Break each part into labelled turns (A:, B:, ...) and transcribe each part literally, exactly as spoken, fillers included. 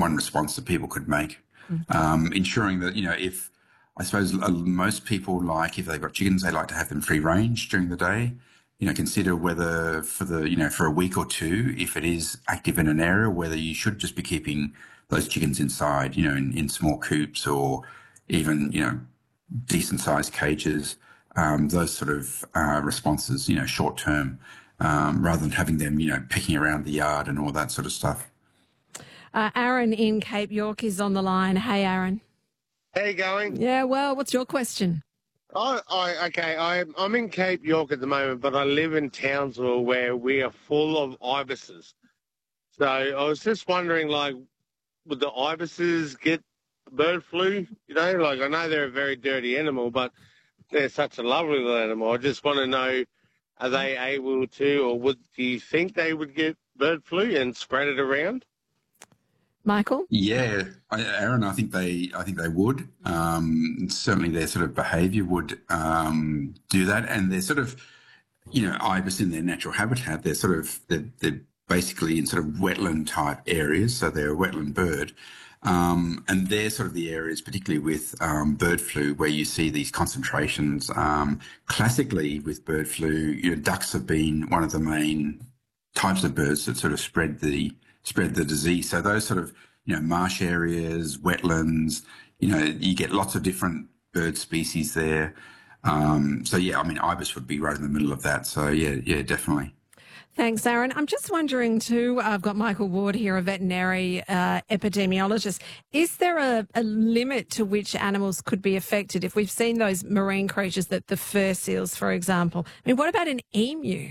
A: one response that people could make. Mm-hmm. Um, ensuring that, you know, if I suppose uh, most people like, if they've got chickens, they like to have them free range during the day. You know, consider whether for the, you know, for a week or two, if it is active in an area, whether you should just be keeping those chickens inside, you know, in, in small coops or even, you know, decent sized cages, um, those sort of uh, responses, you know, short term, um, rather than having them, you know, pecking around the yard and all that sort of stuff.
B: Uh, Aaron in Cape York is on the line. Hey, Aaron.
C: How you going?
B: Yeah, well, what's your question?
C: I, I okay, I, I'm in Cape York at the moment, but I live in Townsville where we are full of ibises. So I was just wondering, like, would the ibises get bird flu? You know, like, I know they're a very dirty animal, but they're such a lovely little animal. I just want to know, are they able to, or would do you think they would get bird flu and spread it around?
B: Michael?
A: Yeah, I, Aaron, I think they, I think they would. Um, certainly, their sort of behaviour would um, do that, and they're sort of, you know, ibis in their natural habitat. They're sort of, they're, they're basically in sort of wetland type areas, so they're a wetland bird, um, and they're sort of the areas, particularly with um, bird flu, where you see these concentrations. Um, classically, with bird flu, you know, ducks have been one of the main types of birds that sort of spread the spread the disease. So those sort of, you know, marsh areas, wetlands, you know, you get lots of different bird species there. Um, so, yeah, I mean, ibis would be right in the middle of that. So, yeah, yeah, definitely.
B: Thanks, Aaron. I'm just wondering too, I've got Michael Ward here, a veterinary uh, epidemiologist. Is there a, a limit to which animals could be affected? If we've seen those marine creatures, that the fur seals, for example. I mean, what about an emu?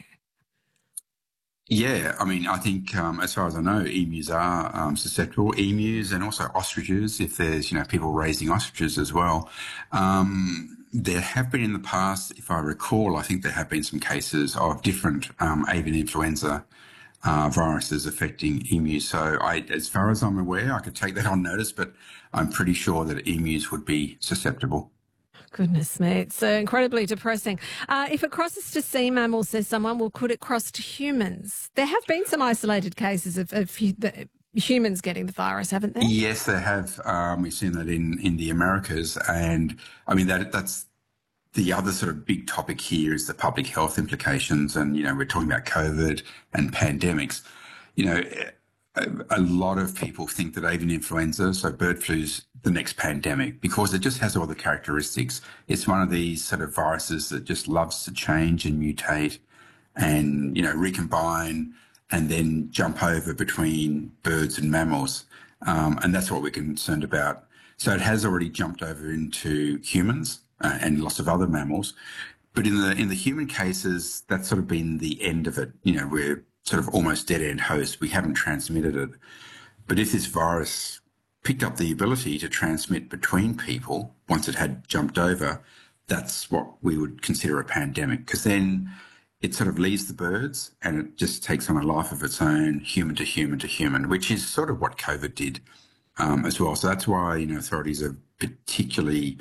A: Yeah, I mean, I think um, as far as I know, emus are um, susceptible. Emus and also ostriches, if there's, you know, people raising ostriches as well. Um, there have been in the past, if I recall, I think there have been some cases of different um, avian influenza uh, viruses affecting emus. So I, as far as I'm aware, I could take that on notice, but I'm pretty sure that emus would be susceptible.
B: Goodness me, it's uh, incredibly depressing. Uh, if it crosses to sea mammals, says someone, well, could it cross to humans? There have been some isolated cases of, of the humans getting the virus, haven't there?
A: Yes, they have. Um, we've seen that in, in the Americas. And, I mean, that that's the other sort of big topic here is the public health implications. And, you know, we're talking about COVID and pandemics. You know, a, a lot of people think that avian influenza, so bird flu's the next pandemic, because it just has all the characteristics. It's one of these sort of viruses that just loves to change and mutate and, you know, recombine and then jump over between birds and mammals. Um, and that's what we're concerned about. So it has already jumped over into humans uh, and lots of other mammals. But in the in the human cases, that's sort of been the end of it. You know, we're sort of almost dead-end host. We haven't transmitted it. But if this virus picked up the ability to transmit between people once it had jumped over, that's what we would consider a pandemic, because then it sort of leaves the birds and it just takes on a life of its own, human to human to human, which is sort of what COVID did um, as well. So that's why, you know, authorities are particularly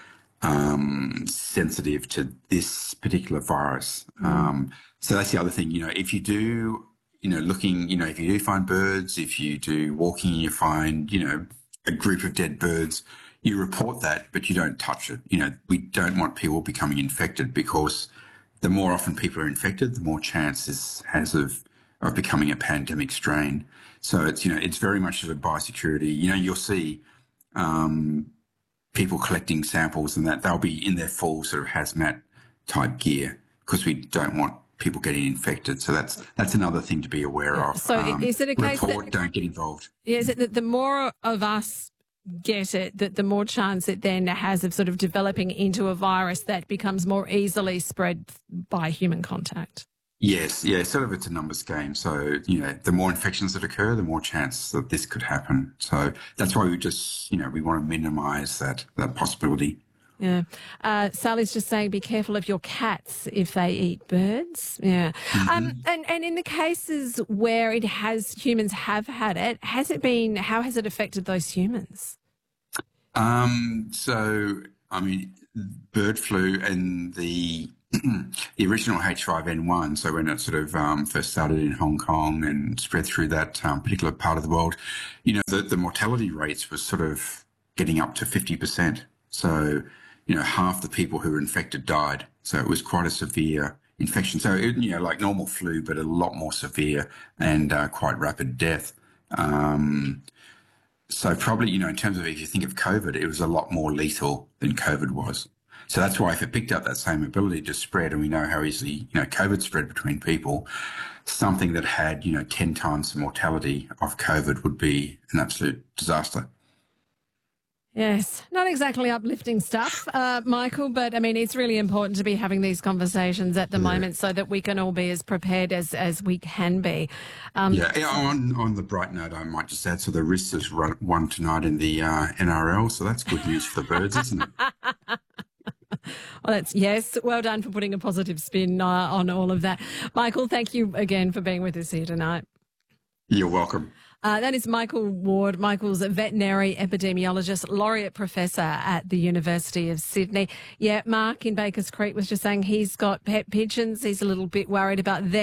A: um, sensitive to this particular virus. Mm. Um, so that's the other thing, you know, if you do, you know, looking, you know, if you do find birds, if you do walking, you find, you know, a group of dead birds, you report that, but you don't touch it. You know, we don't want people becoming infected, because the more often people are infected, the more chance this has of, of becoming a pandemic strain. So it's, you know, it's very much of a biosecurity. You know, you'll see um, people collecting samples and that they'll be in their full sort of hazmat type gear, because we don't want people getting infected. So that's that's another thing to be aware of.
B: So um, is it a case
A: report,
B: that,
A: don't get involved.
B: Yeah, is it that the more of us get it, that the more chance it then has of sort of developing into a virus that becomes more easily spread by human contact?
A: Yes, yeah, sort of it's a numbers game. So, you know, the more infections that occur, the more chance that this could happen. So that's why we just, you know, we want to minimise that, that possibility.
B: Yeah. Uh, Sally's just saying, be careful of your cats if they eat birds. Yeah. Mm-hmm. Um, and, and in the cases where it has, humans have had it, has it been, how has it affected those humans?
A: Um, so, I mean, bird flu and the the original H five N one, so when it sort of um, first started in Hong Kong and spread through that um, particular part of the world, you know, the, the mortality rates was sort of getting up to fifty percent. So, you know, half the people who were infected died. So it was quite a severe infection. So, it, you know, like normal flu, but a lot more severe and uh, quite rapid death. Um, so probably, you know, in terms of if you think of COVID, it was a lot more lethal than COVID was. So that's why if it picked up that same ability to spread, and we know how easily, you know, COVID spread between people, something that had, you know, ten times the mortality of COVID would be an absolute disaster.
B: Yes, not exactly uplifting stuff, uh, Michael, but I mean, it's really important to be having these conversations at the yeah. moment so that we can all be as prepared as, as we can be.
A: Um, yeah, on, on the bright note, I might just add, so the Roosters won tonight in the uh, N R L, so that's good news for the Birds, isn't it?
B: Well, that's yes. Well done for putting a positive spin uh, on all of that. Michael, thank you again for being with us here tonight.
A: You're welcome.
B: Uh, that is Michael Ward. Michael's a veterinary epidemiologist, laureate professor at the University of Sydney. Yeah, Mark in Bakers Creek was just saying he's got pet pigeons. He's a little bit worried about them.